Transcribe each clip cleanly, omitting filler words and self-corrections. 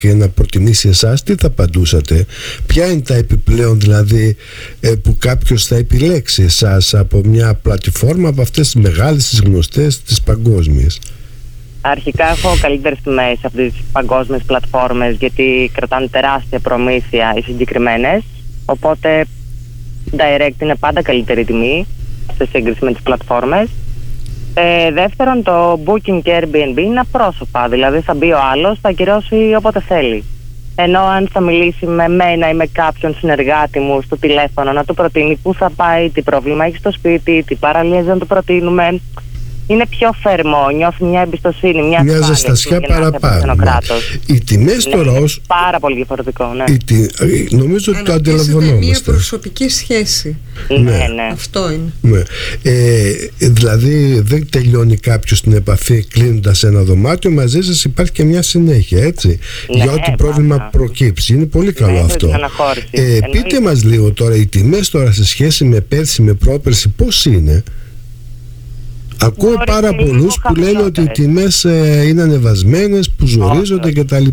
και να προτιμήσει εσάς, τι θα απαντούσατε? Ποια είναι τα επιπλέον δηλαδή που κάποιος θα επιλέξει εσάς από μια πλατφόρμα, από αυτές τις μεγάλες, τις γνωστές, τις παγκόσμιες? Αρχικά έχω καλύτερες τιμές από τις παγκόσμιες πλατφόρμες, γιατί κρατάνε τεράστια προμήθεια οι συγκεκριμένες, οπότε direct είναι πάντα καλύτερη τιμή σε σύγκριση με τις πλατφόρμες. Δεύτερον, το Booking και Airbnb είναι απρόσωπα, δηλαδή θα μπει ο άλλος, θα ακυρώσει όποτε θέλει. Ενώ αν θα μιλήσει με μένα ή με κάποιον συνεργάτη μου στο τηλέφωνο να του προτείνει πού θα πάει, τι πρόβλημα έχει στο σπίτι, τι παραλίες να του προτείνουμε, είναι πιο φερμό, νιώθει μια εμπιστοσύνη, μια ζεστασιά παραπάνω. Οι τιμές τώρα ως... Πάρα πολύ διαφορετικό, ναι. Νομίζω ότι το αντιλαμβανόμαστε. Μια προσωπική σχέση. Ναι. Αυτό είναι. Ναι. Δηλαδή δεν τελειώνει κάποιος την επαφή κλείνοντας ένα δωμάτιο, μαζί σας υπάρχει και μια συνέχεια, έτσι, για ό,τι πρόβλημα προκύψει. Είναι πολύ καλό αυτό. Πείτε μας λίγο τώρα, οι τιμές τώρα σε σχέση με πέρσι, με πρόπερσι, πώς είναι? Ακούω πάρα πολλούς που λένε ότι οι τιμές είναι ανεβασμένες, που ζορίζονται κτλ.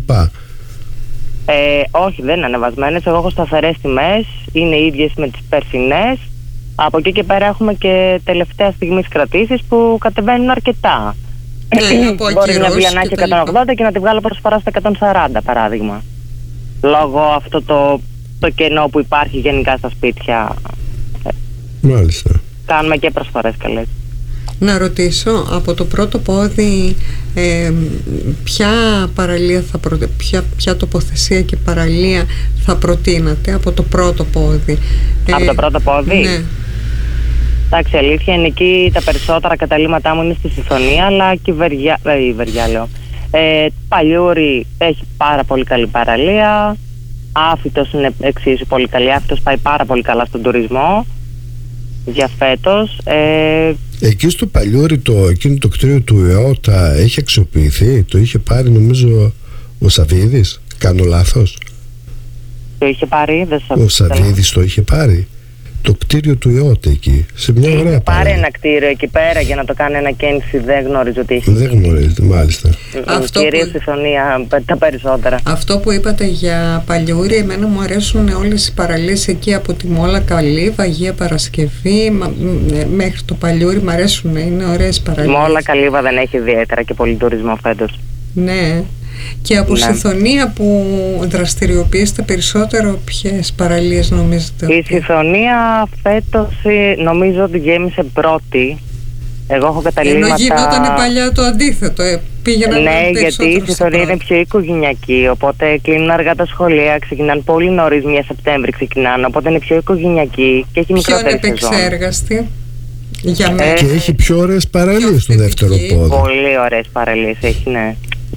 Όχι, δεν είναι ανεβασμένες. Εγώ έχω σταθερές τιμές, είναι ίδιες με τις περσινές. Από εκεί και πέρα έχουμε και τελευταία στιγμής κρατήσεις που κατεβαίνουν αρκετά. Μπορεί μια βίλα να έχει 180 και να τη βγάλω προσφορά στα 140 παράδειγμα. Λόγω αυτό το κενό που υπάρχει γενικά στα σπίτια. Μάλιστα. Κάνουμε και προσφορές καλές. Να ρωτήσω, από το πρώτο πόδι ποια παραλία ποια τοποθεσία και παραλία θα προτείνατε από το πρώτο πόδι? Από το πρώτο πόδι? Ναι. Εντάξει, αλήθεια είναι εκεί τα περισσότερα καταλήμματά μου είναι στη Συθωνία, αλλά και η Βεριά λέω. Παλιούρι έχει πάρα πολύ καλή παραλία. Άφυτος είναι εξίσου πολύ καλή. Άφυτος πάει πάρα πολύ καλά στον τουρισμό για φέτος. Εκεί στο Παλιούρι εκείνο το κτίριο του ΕΟΤΑ έχει αξιοποιηθεί? Το είχε πάρει νομίζω ο Σαββίδης, κάνω λάθος? Το είχε πάρει, ο Σαββίδης το είχε πάρει το κτίριο του ΕΟΤΑ εκεί, σε μια ωραία πάρει ένα κτίριο εκεί πέρα για να το κάνει ανακαίνιση. Δεν γνωρίζω τι έχει. Δεν γνωρίζετε, μάλιστα. Κυρίως στη Θωνία τα περισσότερα. Αυτό που είπατε για Παλιούρι, εμένα μου αρέσουν όλες οι παραλίες εκεί, από τη Μόλα Καλύβα, Αγία Παρασκευή μέχρι το Παλιούρι, μου αρέσουν, είναι ωραίες παραλίες. Μόλα Καλύβα δεν έχει ιδιαίτερα και πολύ τουρισμό φέτος. Ναι. Και από Συθωνία που δραστηριοποιήσετε περισσότερο, ποιες παραλίες νομίζετε? Η Συθωνία φέτος νομίζω ότι γέμισε πρώτη. Εγώ έχω καταλήμματα... Ενώ γινόταν παλιά το αντίθετο, πήγαιναν γιατί η Συθωνία είναι πιο οικογενειακή, οπότε κλείνουν αργά τα σχολεία, ξεκινάνε πολύ νωρίς, 1 Σεπτέμβρη ξεκινάνε, οπότε είναι πιο οικογενειακή και έχει μικρότερη σεζόν. Πιο επεξέργαστη. Για μένα. Και έχει πιο ωραίες παραλίες στο δεύτερο πόδι. Πολύ ωραίες παραλίες έχει, ναι.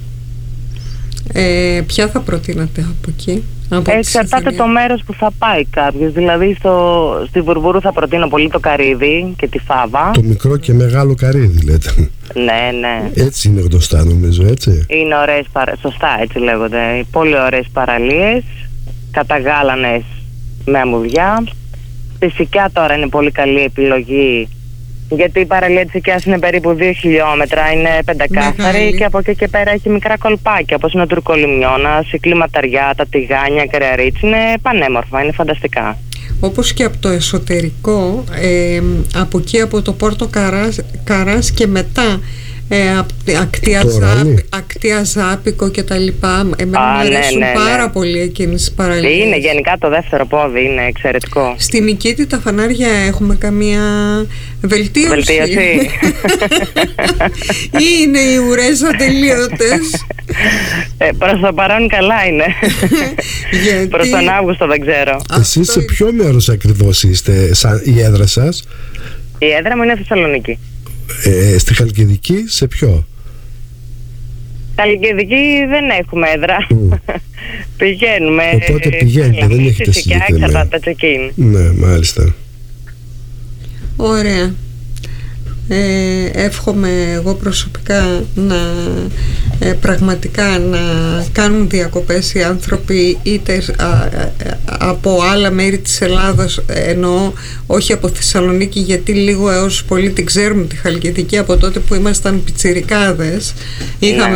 Ποια θα προτείνατε από εκεί? Εξαρτάται το μέρος που θα πάει κάποιος. Δηλαδή στη Βουρβούρου θα προτείνω πολύ το Καρύδι και τη Φάβα. Το μικρό και μεγάλο Καρύδι λέτε? Ναι. Έτσι είναι γνωστά νομίζω, έτσι. Είναι ωραίες σωστά έτσι λέγονται. Πολύ ωραίες παραλίες, καταγάλανες με αμμουδιά. Φυσικά τώρα είναι πολύ καλή επιλογή, γιατί η παραλία της Οικιάς είναι περίπου 2 χιλιόμετρα, είναι πεντακάθαρη και από εκεί και πέρα έχει μικρά κολπάκια, όπως είναι ο Τουρκολιμιώνας, η Κλιματαριά, τα Τηγάνια, Κρεαρίτς, είναι πανέμορφα, είναι φανταστικά. Όπως και από το εσωτερικό, από εκεί από το Πόρτο Καράς και μετά Ακτία Ζάπικο και τα λοιπά. Εμένα μου αρέσουν πάρα πολύ εκείνες τις παραλίες. Είναι γενικά το δεύτερο πόδι, είναι εξαιρετικό. Στη Νικήτη τα φανάρια έχουμε καμία βελτίωση? Ή είναι οι ουρές ατελείωτες? Προς το παρόν καλά είναι. Προς τον Αύγουστο δεν ξέρω. Εσείς σε ποιο μέρος ακριβώς είστε, η έδρα σας? Η έδρα μου είναι Θεσσαλονίκη. Στη Χαλκιδική σε ποιο? Χαλκιδική δεν έχουμε έδρα. Πηγαίνουμε. Οπότε πηγαίνετε, δεν έχετε συγκεκριμένα. check-in. Ναι, μάλιστα. Ωραία. Εύχομαι εγώ προσωπικά πραγματικά να κάνουν διακοπές οι άνθρωποι, είτε από άλλα μέρη της Ελλάδος, εννοώ όχι από Θεσσαλονίκη, γιατί λίγο έως πολύ την ξέρουμε τη Χαλκιδική από τότε που ήμασταν πιτσιρικάδες. Είχαμε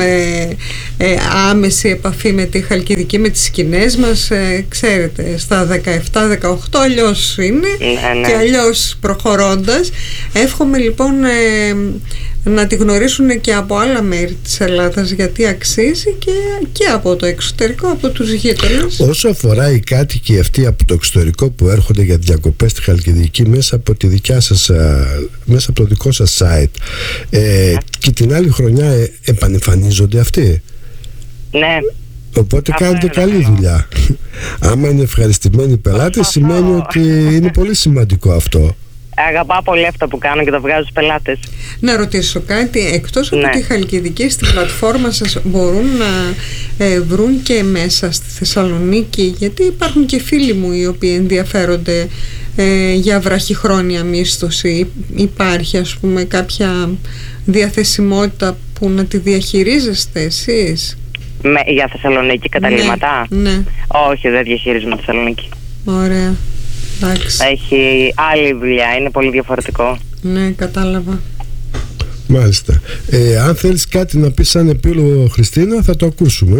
άμεση επαφή με τη Χαλκιδική, με τις σκηνές μας, ξέρετε, στα 17-18 αλλιώς είναι και αλλιώς προχωρώντας. Εύχομαι λοιπόν να τη γνωρίσουν και από άλλα μέρη της Ελλάδας, γιατί αξίζει, και από το εξωτερικό, από τους γείτονες. Όσο αφορά οι κάτοικοι αυτοί από το εξωτερικό που έρχονται για διακοπές στη Χαλκιδική μέσα από τη δικιά σας, μέσα από το δικό σας site, και την άλλη χρονιά επανεμφανίζονται αυτοί. Ναι. Οπότε κάνετε καλή δουλειά. Άμα είναι ευχαριστημένοι οι πελάτες, σημαίνει ότι είναι πολύ σημαντικό αυτό. Αγαπάω πολύ αυτό που κάνω και το βγάζω στους πελάτες. Να ρωτήσω κάτι, εκτός από τη Χαλκιδική, στην πλατφόρμα σας μπορούν να βρουν και μέσα στη Θεσσαλονίκη, γιατί υπάρχουν και φίλοι μου οι οποίοι ενδιαφέρονται για βραχυχρόνια μίσθωση. Υπάρχει, ας πούμε, κάποια διαθεσιμότητα που να τη διαχειρίζεστε εσείς? Για Θεσσαλονίκη καταλήμματα? Ναι. Όχι, δεν διαχειρίζουμε Θεσσαλονίκη. Ωραία. Εντάξει. Έχει άλλη δουλειά, είναι πολύ διαφορετικό. Ναι, κατάλαβα. Μάλιστα. Αν θέλεις κάτι να πεις σαν επίλογο, Χριστίνα, θα το ακούσουμε.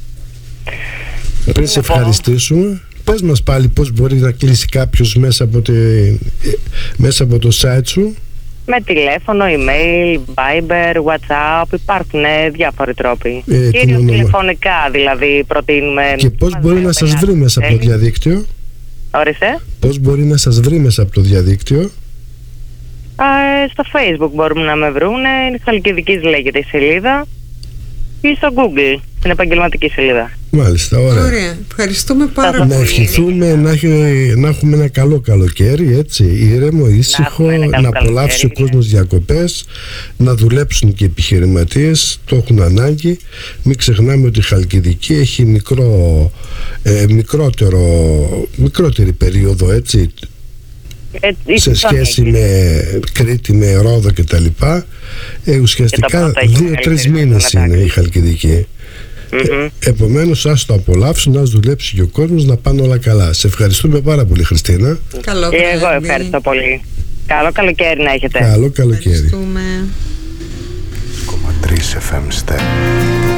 Πριν σε ευχαριστήσουμε, πες μας πάλι πώς μπορεί να κλείσει κάποιος μέσα από το site σου. Με τηλέφωνο, email, Viber, WhatsApp, υπάρχουν διάφοροι τρόποι. Κυρίως τηλεφωνικά, δηλαδή προτείνουμε. Και πώς μπορεί να σας βρει μέσα από το διαδίκτυο? Ορίστε. Πώς μπορεί να σας βρει μέσα από το διαδίκτυο? Στο Facebook μπορούμε να με βρούνε, Χαλκιδικής λέγεται η σελίδα, ή στο Google, την επαγγελματική σελίδα. Μάλιστα, ωραία. Ευχαριστούμε πάρα πολύ. Να ευχηθούμε να έχουμε ένα καλό καλοκαίρι, έτσι, ήρεμο, ήσυχο, να απολαύσει ο κόσμος διακοπές, να δουλέψουν και οι επιχειρηματίες, το έχουν ανάγκη. Μην ξεχνάμε ότι η Χαλκιδική έχει μικρότερη περίοδο, έτσι, σε σχέση με Κρήτη, με Ρόδο και τα λοιπά. Ουσιαστικά 2-3 μήνες είναι η Χαλκιδική. Επομένως, ας το απολαύσουν, ας δουλέψει και ο κόσμος, να πάνε όλα καλά. Σε ευχαριστούμε πάρα πολύ, Χριστίνα. Εγώ ευχαριστώ πολύ. Καλό καλοκαίρι να έχετε. Καλό καλοκαίρι. 3 FM Step.